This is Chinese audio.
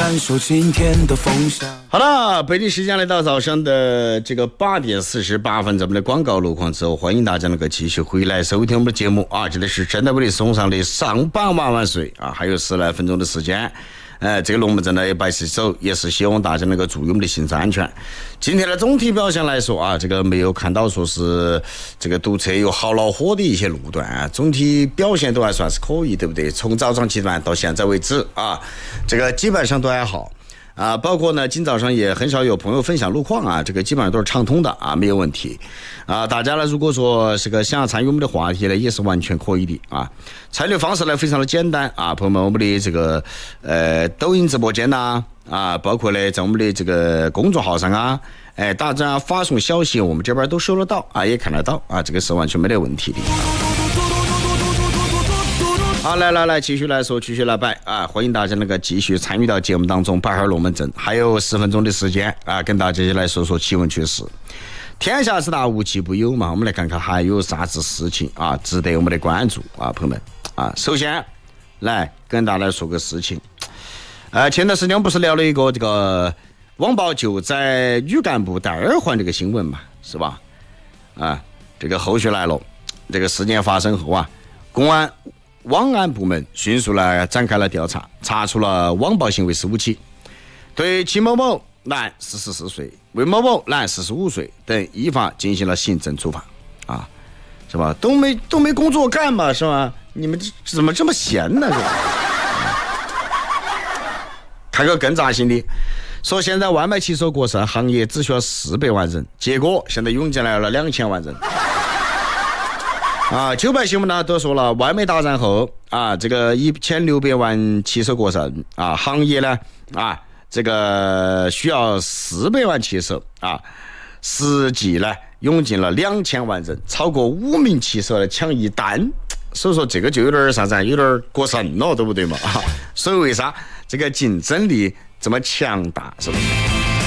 感受今天的风向。 好了，北京时间来到早上的这个8点48分，咱们的广告路况之后，欢迎大家能够继续回来收听我们的节目啊！这里是真的为你送上的上班万岁啊！还有10来分钟的时间。这个龙门阵呢也摆起手，也是希望大家能够注意我们的行车安全。今天的总体表现来说啊，这个没有看到说是这个堵车有好恼火的一些路段啊，总体表现都还算是可以，对不对？从早上7点到现在为止啊，这个基本上都还好。啊，包括呢，今早上也很少有朋友分享路况啊，这个基本上都是畅通的啊，没有问题啊。大家呢，如果说这个想要参与我们的话题呢，也是完全可以的啊。参与方式呢非常的简单啊，朋友们，我们的这个抖音直播间呐啊，包括呢在我们的这个公众号上啊，大家发送消息，我们这边都收得到啊，也看得到啊，这个是完全没得问题的。好，来，继续来说，继续来摆啊！欢迎大家能够继续参与到节目当中，摆会儿龙门阵，还有10分钟的时间啊，跟大家一起来说说奇闻趣事。天下之大，无奇不有嘛，我们来看看还有啥子事情啊，值得我们的关注啊，朋友们啊！首先来跟大家来说个事情，前段时间我们不是聊了一个这个网暴救灾女干部戴耳环这个新闻嘛，是吧？啊，这个后续来了，这个事件发生后啊，网安部门迅速来展开了调查，查出了网暴行为15起，对齐某某男44岁、魏某某男45岁等依法进行了行政处罚，啊，是吧？都没工作干嘛，是吧？你们怎么这么闲呢？是吧？看个更扎心的，说现在外卖骑手过剩，行业只需要400万人，结果现在涌进来了2000万人。啊，900新闻呢都说了，外卖大战后啊，这个1600万骑手过剩啊，行业呢啊，这个需要400万骑手啊，实际呢涌进了2000万人，超过5名骑手来抢一单，所以说这个就有点啥子，有点过剩了，对不对嘛？啊，所以为啥这个竞争力这么强大，是不是？